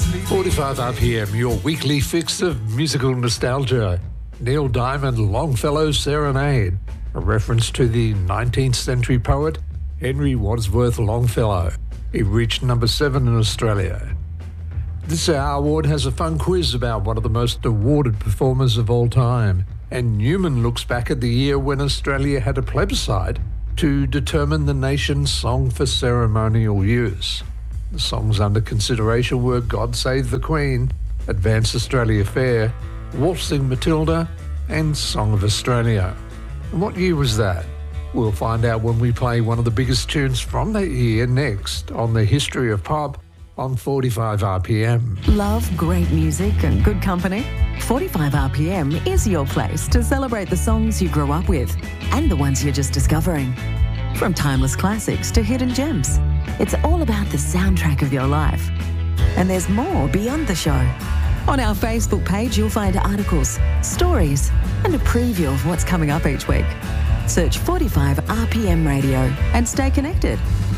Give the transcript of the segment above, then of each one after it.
45 RPM, your weekly fix of musical nostalgia. Neil Diamond, Longfellow's Serenade, a reference to the 19th century poet Henry Wadsworth Longfellow. He reached number 7 in Australia. This Our Award has a fun quiz about one of the most awarded performers of all time, and Newman looks back at the year when Australia had a plebiscite to determine the nation's song for ceremonial use. The songs under consideration were God Save the Queen, Advance Australia Fair, Waltzing Matilda, and Song of Australia. And what year was that? We'll find out when we play one of the biggest tunes from that year next on the History of Pop on 45 RPM. Love great music and good company? 45 RPM is your place to celebrate the songs you grew up with and the ones you're just discovering. From timeless classics to hidden gems, it's all about the soundtrack of your life. And there's more beyond the show. On our Facebook page, you'll find articles, stories, and a preview of what's coming up each week. Search 45 RPM Radio and stay connected.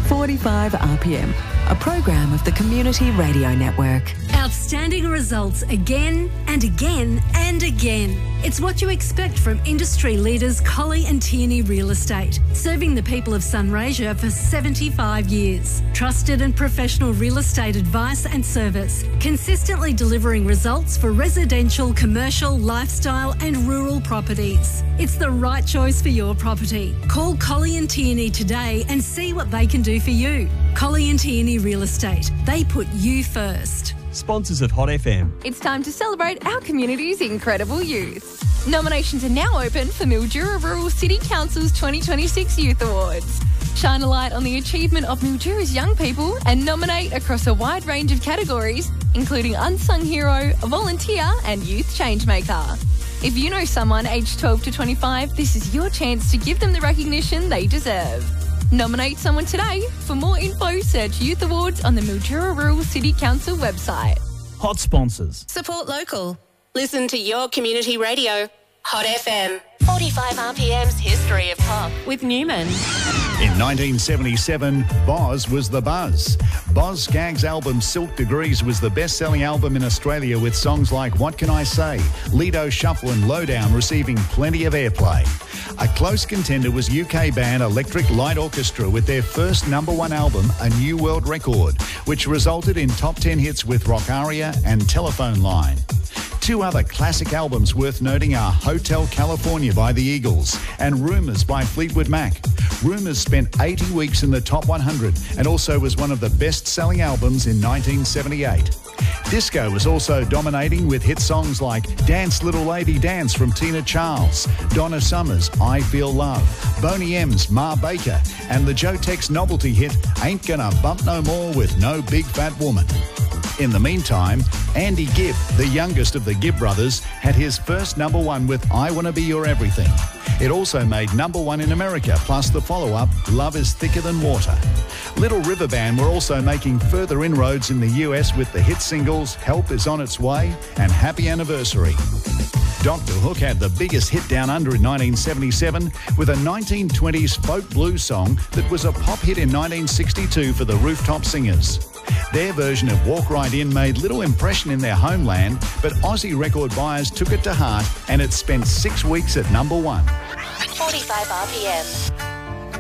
45 RPM, a program of the Community Radio Network. Outstanding results again and again and again. It's what you expect from industry leaders Colley and Tierney Real Estate, serving the people of Sunraysia for 75 years. Trusted and professional real estate advice and service, consistently delivering results for residential, commercial, lifestyle and rural properties. It's the right choice for your property. Call Colley and Tierney today and see what they can do for you. Colley and Tierney Real Estate. They put you first. Sponsors of Hot FM. It's time to celebrate our community's incredible youth. Nominations are now open for Mildura Rural City Council's 2026 Youth Awards. Shine a light on the achievement of Mildura's young people and nominate across a wide range of categories, including Unsung Hero, Volunteer and Youth Changemaker. If you know someone aged 12 to 25, this is your chance to give them the recognition they deserve. Nominate someone today. For more info, search Youth Awards on the Mildura Rural City Council website. Hot sponsors. Support local. Listen to your community radio. Hot FM. 45 RPM's History of Pop with Newman. In 1977, Boz was the buzz. Boz Scaggs' album Silk Degrees was the best-selling album in Australia, with songs like What Can I Say, Lido Shuffle and Lowdown receiving plenty of airplay. A close contender was UK band Electric Light Orchestra with their first #1 album, A New World Record, which resulted in top 10 hits with Rock Aria and Telephone Line. Two other classic albums worth noting are Hotel California by the Eagles and Rumours by Fleetwood Mac. Rumours spent 80 weeks in the top 100 and also was one of the best-selling albums in 1978. Disco was also dominating with hit songs like Dance Little Lady Dance from Tina Charles, Donna Summer's I Feel Love, Boney M's Ma Baker, and the Joe Tex novelty hit Ain't Gonna Bump No More with No Big Fat Woman. In the meantime, Andy Gibb, the youngest of the Gibb brothers, had his first #1 with I Wanna Be Your Everything. It also made #1 in America, plus the follow-up, Love is Thicker Than Water. Little River Band were also making further inroads in the US with the hit singles Help Is On Its Way and Happy Anniversary. Dr. Hook had the biggest hit down under in 1977 with a 1920s folk blues song that was a pop hit in 1962 for the Rooftop Singers. Their version of Walk Right In made little impression in their homeland, but Aussie record buyers took it to heart and it spent 6 weeks at #1. 45 RPM.